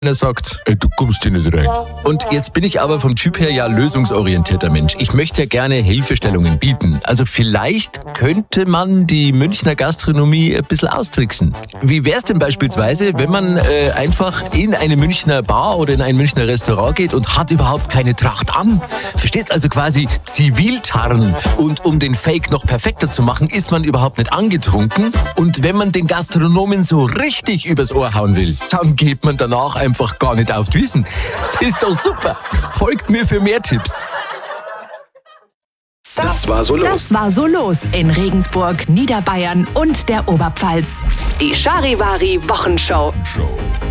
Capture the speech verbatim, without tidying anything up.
Er sagt, ey, du kommst hier nicht rein. Und jetzt bin ich aber vom Typ her ja lösungsorientierter Mensch. Ich möchte ja gerne Hilfestellungen bieten. Also vielleicht könnte man die Münchner Gastronomie ein bisschen austricksen. Wie wär's denn beispielsweise, wenn man äh, einfach in eine Münchner Bar oder in ein Münchner Restaurant geht und hat überhaupt keine Tracht an? Verstehst also quasi Ziviltarn. Und um den Fake noch perfekter zu machen, ist man überhaupt nicht angetrunken. Und wenn man den Gastronomen so richtig übers Ohr hauen will, dann geht man danach einfach einfach gar nicht auf die Wiesn. Das ist doch super. Folgt mir für mehr Tipps. Das war so los. Das war so los in Regensburg, Niederbayern und der Oberpfalz. Die Charivari Wochenshow. Show.